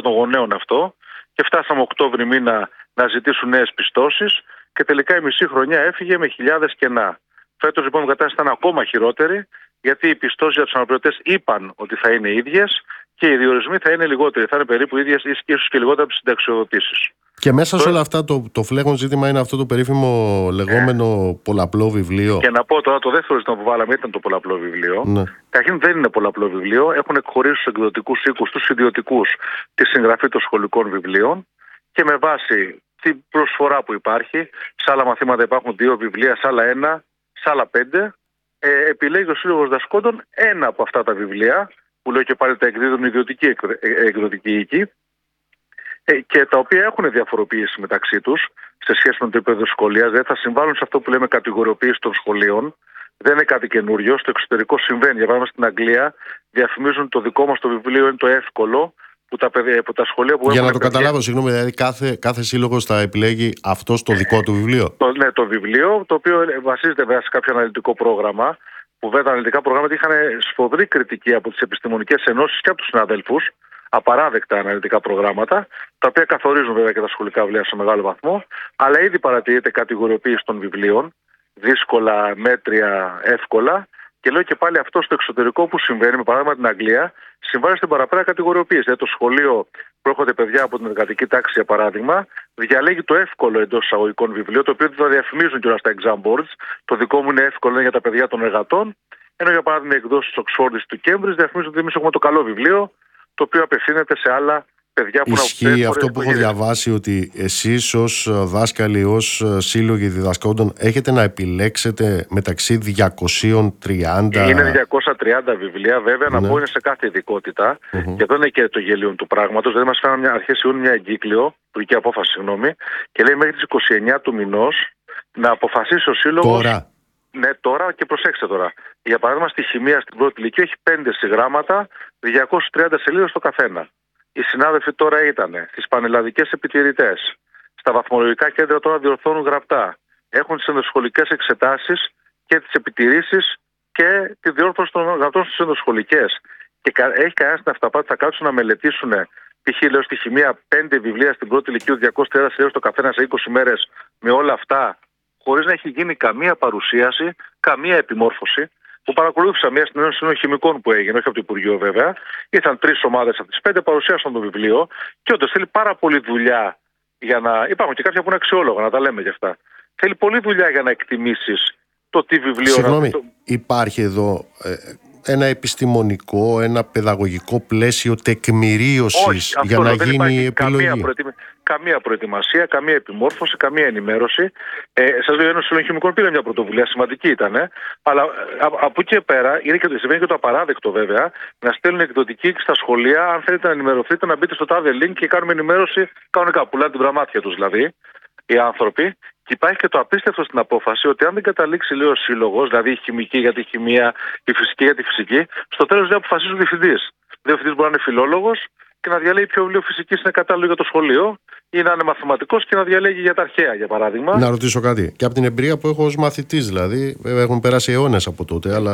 χέρια των γονέων αυτό και φτάσαμε Οκτώβρη μήνα να ζητήσουν νέες πιστώσεις και τελικά η μισή χρονιά έφυγε με χιλιάδες κενά. Φέτος λοιπόν η κατάσταση ήταν ακόμα χειρότερη, γιατί οι πιστώσεις για τους αναπληρωτές είπαν ότι θα είναι ίδιες και οι διορισμοί θα είναι λιγότεροι, θα είναι περίπου ίδιες ή ίσως και λιγότερα από τις συνταξιοδοτήσεις. Και μέσα σε όλα αυτά το φλέγον ζήτημα είναι αυτό το περίφημο λεγόμενο πολλαπλό βιβλίο. Και να πω τώρα, το δεύτερο ζήτημα που βάλαμε ήταν το πολλαπλό βιβλίο. Ναι. Καταρχήν δεν είναι πολλαπλό βιβλίο. Έχουν εκχωρήσει στους εκδοτικούς οίκους, στους ιδιωτικούς, τη συγγραφή των σχολικών βιβλίων και με βάση την προσφορά που υπάρχει, σε άλλα μαθήματα υπάρχουν 2 βιβλία, σε άλλα 1, σε άλλα 5. Επιλέγει ο Σύλλογος Δασκόντων ένα από αυτά τα βιβλία, που λέω και πάλι τα εκδίδουν ιδιωτικοί εκδοτικοί οίκοι, και τα οποία έχουν διαφοροποίηση μεταξύ τους σε σχέση με το επίπεδο σχολείας, δεν θα συμβάλλουν σε αυτό που λέμε κατηγοριοποίηση των σχολείων. Δεν είναι κάτι καινούριο. Στο εξωτερικό συμβαίνει. Για παράδειγμα, στην Αγγλία διαφημίζουν το δικό μας το βιβλίο είναι το εύκολο, που τα σχολεία που για να το καταλάβω, συγγνώμη, δηλαδή κάθε σύλλογος θα επιλέγει αυτό το δικό του βιβλίο. Ναι, το βιβλίο, το οποίο βασίζεται βέβαια σε κάποιο αναλυτικό πρόγραμμα, που βέβαια τα αναλυτικά προγράμματα είχαν σφοδρή κριτική από τις επιστημονικές ενώσεις και από τους συναδέλφους. Απαράδεκτα αναλυτικά προγράμματα, τα οποία καθορίζουν βέβαια και τα σχολικά βιβλία σε μεγάλο βαθμό, αλλά ήδη παρατηρείται κατηγοριοποίηση των βιβλίων, δύσκολα, μέτρια, εύκολα. Και λέω και πάλι αυτό στο εξωτερικό που συμβαίνει, με παράδειγμα την Αγγλία, συμβάλλει στην παραπέρα κατηγοριοποίηση. Δηλαδή το σχολείο που έρχονται παιδιά από την εργατική τάξη, για παράδειγμα, διαλέγει το εύκολο εντός εισαγωγικών βιβλίο, το οποίο δεν το διαφημίζουν κιόλας στα exam boards. Το δικό μου είναι εύκολο, είναι για τα παιδιά των εργατών. Ενώ για παράδειγμα οι εκδόσεις του Oxford ή του Cambridge διαφημίζουν ότι εμείς έχουμε το καλό βιβλίο, το οποίο απευθύνεται σε άλλα παιδιά που ισχύει αυτό που έχω διαβάσει, ότι εσείς ως δάσκαλοι, ως σύλλογοι διδασκόντων έχετε να επιλέξετε μεταξύ 230. Είναι 230 βιβλία, βέβαια, να πω είναι σε κάθε ειδικότητα. Και εδώ είναι και το γελίο του πράγματος. Δηλαδή μας φέραν αρχές Ιούνιου μια εγκύκλιο, υπουργική απόφαση, συγγνώμη, και λέει μέχρι τις 29 του μηνός να αποφασίσει ο σύλλογος. Τώρα. Ναι, τώρα, και προσέξτε τώρα. Για παράδειγμα, στη χημεία στην πρώτη ηλικία έχει 5 συγγράμματα, 230 σελίδες το καθένα. Οι συνάδελφοι τώρα ήταν στις πανελλαδικές επιτηρητές. Στα βαθμολογικά κέντρα τώρα διορθώνουν γραπτά. Έχουν τις ενδοσχολικές εξετάσεις και τις επιτηρήσεις και τη διόρθωση των γραπτών στις ενδοσχολικές. Και έχει κανένα την αυταπάτη, θα κάτσουν να μελετήσουν, π.χ. λέω στη χημεία 5 βιβλία στην πρώτη ηλικία, 230 σελίδες το καθένα σε 20 μέρες, με όλα αυτά, χωρίς να έχει γίνει καμία παρουσίαση, καμία επιμόρφωση. Που παρακολούθησα μια συνένωση χημικών που έγινε, όχι από το Υπουργείο βέβαια. Ήρθαν 3 ομάδες από τις 5, παρουσίασαν το βιβλίο και όντως θέλει πάρα πολλή δουλειά για να. Υπάρχουν και κάποια που είναι αξιόλογα, να τα λέμε γι' αυτά. Θέλει πολλή δουλειά για να εκτιμήσεις το τι βιβλίο. Συγγνώμη, υπάρχει εδώ ένα επιστημονικό, ένα παιδαγωγικό πλαίσιο τεκμηρίωσης για να γίνει η επιλογή? Καμία προετοιμασία, καμία επιμόρφωση, καμία ενημέρωση. Σας λέω, η Ένωση Χημικών πήρε μια πρωτοβουλία, σημαντική ήταν. Αλλά από εκεί και πέρα συμβαίνει και το απαράδεκτο βέβαια, να στέλνουν εκδοτικοί στα σχολεία. Αν θέλετε να ενημερωθείτε, να μπείτε στο τάδε link και κάνουμε ενημέρωση κανονικά. Πουλάνε την πραμάτια τους δηλαδή οι άνθρωποι. Και υπάρχει και το απίστευτο στην απόφαση ότι αν δεν καταλήξει, λέει ο σύλλογος, δηλαδή η χημική για τη χημεία, η φυσική για τη φυσική, στο τέλος δεν αποφασίζει ο διευθυντής. Ο διευθυντής μπορεί να είναι φιλόλογος και να διαλέγει ποιο βιβλίο φυσικής είναι κατάλληλο για το σχολείο, ή να είναι μαθηματικός και να διαλέγει για τα αρχαία, για παράδειγμα. Να ρωτήσω κάτι. Και από την εμπειρία που έχω ως μαθητής, δηλαδή, βέβαια έχουν περάσει αιώνες από τότε, αλλά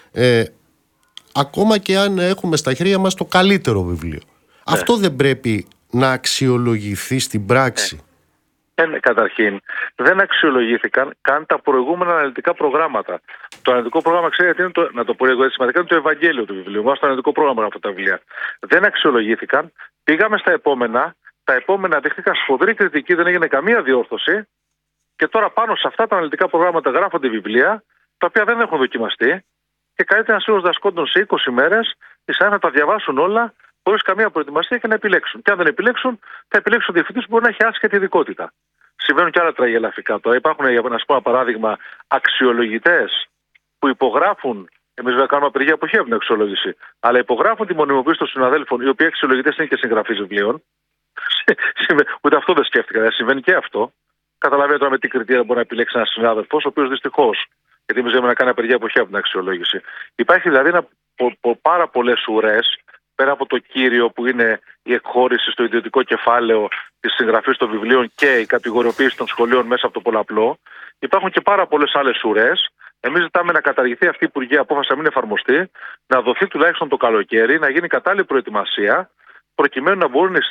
ακόμα και αν έχουμε στα χέρια μας το καλύτερο βιβλίο, αυτό δεν πρέπει να αξιολογηθεί στην πράξη? Καταρχήν, δεν αξιολογήθηκαν καν τα προηγούμενα αναλυτικά προγράμματα. Το αναλυτικό πρόγραμμα, ξέρετε, είναι να το πω λίγο έτσι σημαντικά, είναι το Ευαγγέλιο του βιβλίου. Μας το αναλυτικό πρόγραμμα από αυτά τα βιβλία. Δεν αξιολογήθηκαν. Πήγαμε στα επόμενα. Τα επόμενα δείχτηκαν σφοδρή κριτική, δεν έγινε καμία διόρθωση. Και τώρα πάνω σε αυτά τα αναλυτικά προγράμματα γράφονται βιβλία, τα οποία δεν έχουν δοκιμαστεί. Και καλείται ένα σύλλογος δασκόντων σε 20 μέρες, να τα διαβάσουν όλα, χωρίς καμία προετοιμασία και να επιλέξουν. Και αν δεν επιλέξουν, θα επιλέξουν ο διευθυντής που μπορεί να έχει άσχετη ειδικότητα. Συμβαίνουν και άλλα τραγελαφικά τώρα. Υπάρχουν, για να σας πω ένα παράδειγμα, αξιολογητές που υπογράφουν. Εμείς βέβαια κάνουμε απεργία αποχή από την αξιολόγηση. Αλλά υπογράφουν τη μονιμοποίηση των συναδέλφων, οι οποίοι αξιολογητές είναι και συγγραφείς βιβλίων. Ούτε αυτό δεν σκέφτηκα. Δηλαδή συμβαίνει και αυτό. Καταλαβαίνετε τώρα με τι κριτήρια μπορεί να επιλέξει ένα συνάδελφο, ο οποίος δυστυχώς, γιατί εμείς να κάνει απεργία αποχή από την αξιολόγηση. Υπάρχει δηλαδή πάρα πολλές ουρές. Πέρα από το κύριο που είναι η εκχώρηση στο ιδιωτικό κεφάλαιο της συγγραφής των βιβλίων και η κατηγοριοποίηση των σχολείων μέσα από το πολλαπλό, υπάρχουν και πάρα πολλές άλλες ουρές. Εμείς ζητάμε να καταργηθεί αυτή η υπουργική απόφαση, να μην εφαρμοστεί, να δοθεί τουλάχιστον το καλοκαίρι, να γίνει κατάλληλη προετοιμασία, προκειμένου να μπορούν οι